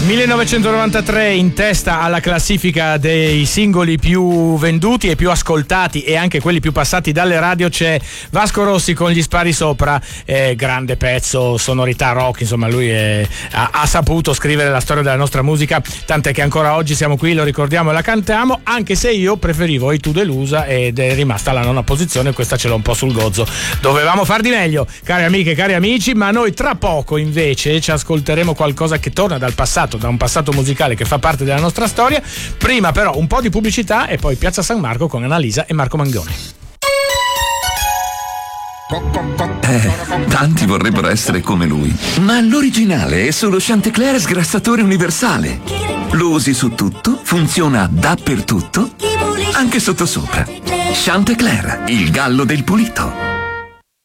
1993 in testa alla classifica dei singoli più venduti e più ascoltati e anche quelli più passati dalle radio c'è Vasco Rossi con Gli spari sopra, grande pezzo, sonorità rock, insomma lui ha saputo scrivere la storia della nostra musica, tant'è che ancora oggi siamo qui, lo ricordiamo e la cantiamo, anche se io preferivo I Tu delusa ed è rimasta alla nona posizione, questa ce l'ho un po' sul gozzo, dovevamo far di meglio, cari amiche e cari amici, ma noi tra poco invece ci ascolteremo qualcosa che torna dal passato, da un passato musicale che fa parte della nostra storia. Prima però un po' di pubblicità e poi Piazza San Marco con Annalisa e Marco Mangone. Tanti vorrebbero essere come lui, ma l'originale è solo Chantecler sgrassatore universale. Lo usi su tutto, funziona dappertutto, anche sottosopra. Chantecler, il gallo del pulito.